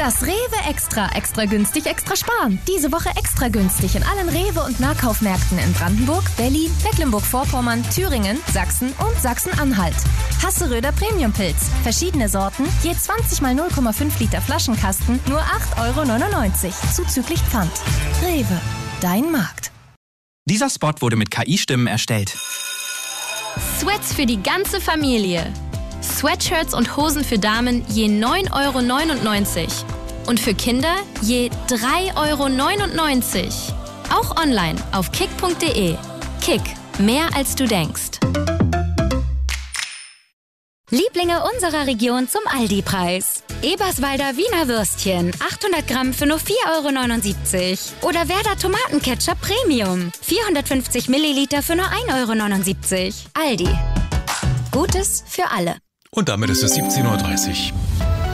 Das Rewe Extra. Extra günstig, extra sparen. Diese Woche extra günstig in allen Rewe- und Nahkaufmärkten in Brandenburg, Berlin, Mecklenburg-Vorpommern, Thüringen, Sachsen und Sachsen-Anhalt. Hasseröder Premiumpilz. Verschiedene Sorten, je 20 mal 0,5 Liter Flaschenkasten, nur 8,99 €. Zuzüglich Pfand. Rewe. Dein Markt. Dieser Spot wurde mit KI-Stimmen erstellt. Sweats für die ganze Familie. Sweatshirts und Hosen für Damen je 9,99 € und für Kinder je 3,99 €. Auch online auf kick.de. Kick, mehr als du denkst. Lieblinge unserer Region zum Aldi-Preis. Eberswalder Wiener Würstchen, 800 Gramm für nur 4,79 € Oder Werder Tomatenketchup Premium, 450 Milliliter für nur 1,79 €. Aldi. Gutes für alle. Und damit ist es 17:30 Uhr.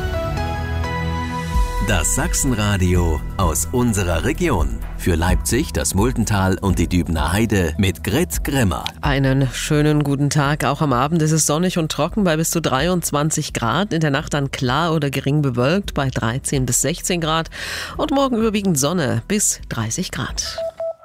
Das Sachsenradio aus unserer Region. Für Leipzig, das Muldental und die Dübener Heide mit Grit Grimmer. Einen schönen guten Tag. Auch am Abend ist es sonnig und trocken bei bis zu 23 Grad. In der Nacht dann klar oder gering bewölkt bei 13 bis 16 Grad. Und morgen überwiegend Sonne bis 30 Grad.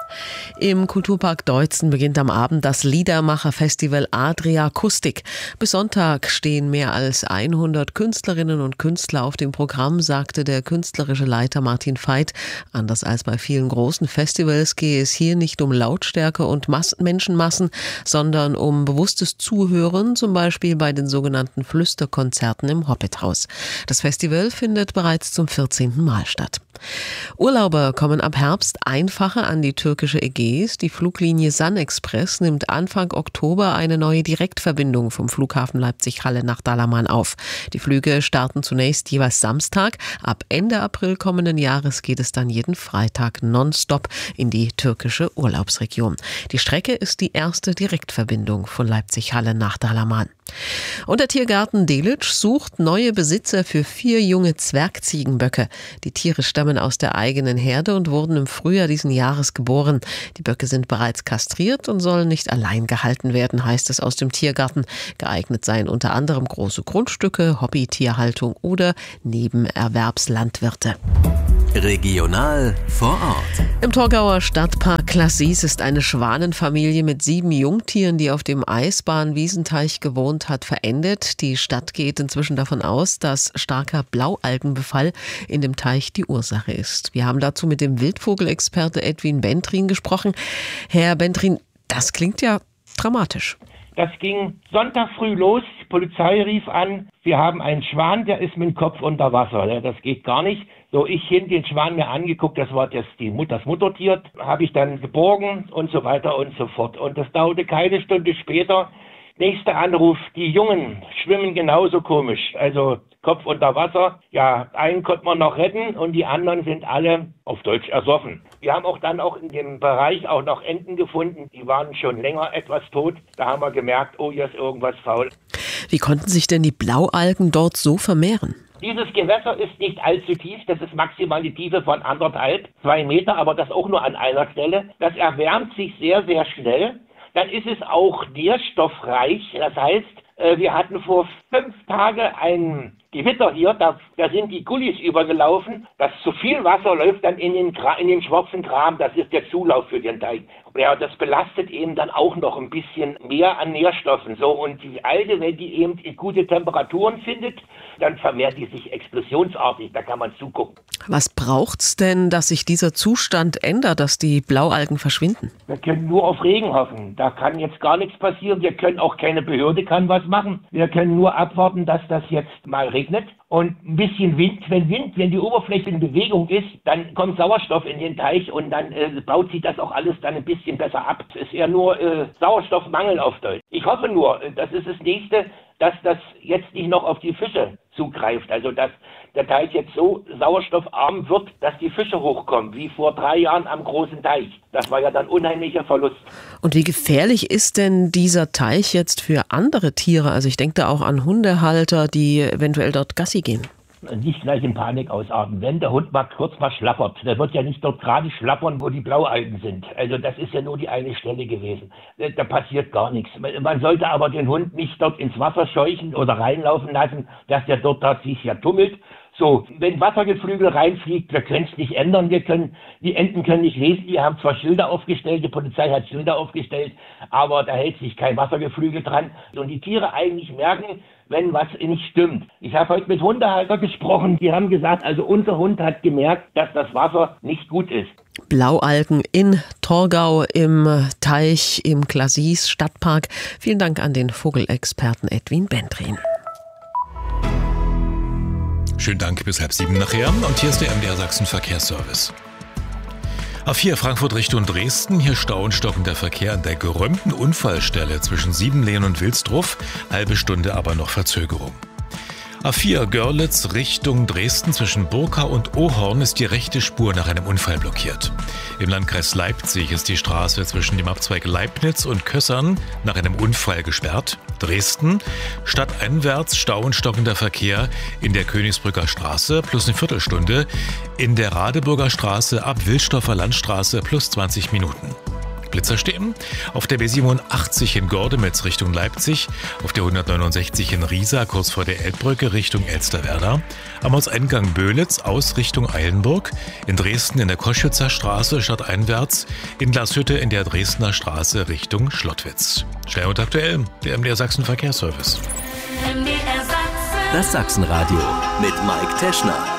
Im Kulturpark Deutzen beginnt am Abend das Liedermacher-Festival Adriakustik. Bis Sonntag stehen mehr als 100 Künstlerinnen und Künstler auf dem Programm, sagte der künstlerische Leiter Martin Veit. Anders als bei vielen großen Festivals gehe es hier nicht um Lautstärke und Menschenmassen, sondern um bewusstes Zuhören, zum Beispiel bei den sogenannten Flüsterkonzerten im Hobbithaus. Das Festival findet bereits zum 14. Mal statt. Urlauber kommen ab Herbst einfacher an die türkische Ägäis. Die Fluglinie SunExpress nimmt Anfang Oktober eine neue Direktverbindung vom Flughafen Leipzig-Halle nach Dalaman auf. Die Flüge starten zunächst jeweils Samstag. Ab Ende April kommenden Jahres geht es dann jeden Freitag nonstop in die türkische Urlaubsregion. Die Strecke ist die erste Direktverbindung von Leipzig-Halle nach Dalaman. Und der Tiergarten Delitzsch sucht neue Besitzer für 4 junge Zwergziegenböcke. Die Tiere stammen aus der eigenen Herde und wurden im Frühjahr diesen Jahres geboren. Die Böcke sind bereits kastriert und sollen nicht allein gehalten werden, heißt es aus dem Tiergarten. Geeignet seien unter anderem große Grundstücke, Hobbytierhaltung oder Nebenerwerbslandwirte. Regional vor Ort. Im Torgauer Stadtpark Classis ist eine Schwanenfamilie mit 7 Jungtieren, die auf dem Eisbahn-Wiesenteich gewohnt hat, verendet. Die Stadt geht inzwischen davon aus, dass starker Blaualgenbefall in dem Teich die Ursache ist. Wir haben dazu mit dem Wildvogelexperte Edwin Bentrin gesprochen. Herr Bentrin, das klingt ja dramatisch. Das ging Sonntag früh los, die Polizei rief an, wir haben einen Schwan, der ist mit dem Kopf unter Wasser. Ja, das geht gar nicht. So, ich hin den Schwan mir angeguckt, das war das Muttertier, habe ich dann geborgen und so weiter und so fort. Und das dauerte keine Stunde später. Nächster Anruf, die Jungen schwimmen genauso komisch, also Kopf unter Wasser. Ja, einen konnte man noch retten und die anderen sind alle auf Deutsch ersoffen. Wir haben auch dann in dem Bereich auch noch Enten gefunden, die waren schon länger etwas tot. Da haben wir gemerkt, oh, hier ist irgendwas faul. Wie konnten sich denn die Blaualgen dort so vermehren? Dieses Gewässer ist nicht allzu tief, das ist maximal die Tiefe von 1,5, 2 Meter, aber das auch nur an einer Stelle. Das erwärmt sich sehr, sehr schnell. Dann ist es auch nährstoffreich. Das heißt, wir hatten vor 5 Tagen ein Gewitter hier, da sind die Gullis übergelaufen. Das zu viel Wasser läuft dann in den schwarzen Kram, das ist der Zulauf für den Teich. Ja, das belastet eben dann auch noch ein bisschen mehr an Nährstoffen. So, und die Alge, wenn die eben gute Temperaturen findet, dann vermehrt die sich explosionsartig, da kann man zugucken. Was braucht's denn, dass sich dieser Zustand ändert, dass die Blaualgen verschwinden? Wir können nur auf Regen hoffen. Da kann jetzt gar nichts passieren. Wir können auch, keine Behörde kann was machen. Wir können nur abwarten, dass das jetzt mal regnet. Und ein bisschen Wind, wenn die Oberfläche in Bewegung ist, dann kommt Sauerstoff in den Teich und dann baut sich das auch alles dann ein bisschen besser ab. Es ist eher nur Sauerstoffmangel auf Deutsch. Ich hoffe nur, das ist das Nächste, dass das jetzt nicht noch auf die Fische zugreift. Also dass der Teich jetzt so sauerstoffarm wird, dass die Fische hochkommen, wie vor 3 Jahren am großen Teich. Das war ja dann unheimlicher Verlust. Und wie gefährlich ist denn dieser Teich jetzt für andere Tiere? Also ich denke da auch an Hundehalter, die eventuell dort Gassi gehen. Nicht gleich in Panik ausarten. Wenn der Hund mal kurz schlappert, der wird ja nicht dort gerade schlappern, wo die Blaualgen sind. Also das ist ja nur die eine Stelle gewesen. Da passiert gar nichts. Man sollte aber den Hund nicht dort ins Wasser scheuchen oder reinlaufen lassen, dass der dort sich ja tummelt, So, wenn Wassergeflügel reinfliegt, wir können es nicht ändern, die Enten können nicht lesen, die haben zwar Schilder aufgestellt, die Polizei hat Schilder aufgestellt, aber da hält sich kein Wassergeflügel dran. Und die Tiere eigentlich merken, wenn was nicht stimmt. Ich habe heute mit Hundehaltern gesprochen, die haben gesagt, also unser Hund hat gemerkt, dass das Wasser nicht gut ist. Blaualgen in Torgau im Teich im Glasis Stadtpark. Vielen Dank an den Vogelexperten Edwin Bendrin. Schönen Dank, bis 6:30 nachher. Und hier ist der MDR Sachsen Verkehrsservice. A4 Frankfurt Richtung Dresden, hier Stau und stockender Verkehr an der geräumten Unfallstelle zwischen Siebenlehen und Wilsdruff, halbe Stunde aber noch Verzögerung. A4 Görlitz Richtung Dresden zwischen Burka und Ohorn ist die rechte Spur nach einem Unfall blockiert. Im Landkreis Leipzig ist die Straße zwischen dem Abzweig Leibniz und Kössern nach einem Unfall gesperrt. Dresden, stadteinwärts Stau und stockender Verkehr in der Königsbrücker Straße plus eine Viertelstunde, in der Radeburger Straße ab Wilsdorfer Landstraße plus 20 Minuten. Blitzer stehen auf der B87 in Gordemetz Richtung Leipzig, auf der 169 in Riesa kurz vor der Elbbrücke Richtung Elsterwerda, am Ortseingang Böhlitz aus Richtung Eilenburg, in Dresden in der Koschützer Straße stadteinwärts, in Glashütte in der Dresdner Straße Richtung Schlottwitz. Schnell und aktuell, der MDR Sachsen Verkehrsservice. Das Sachsenradio mit Mike Teschner.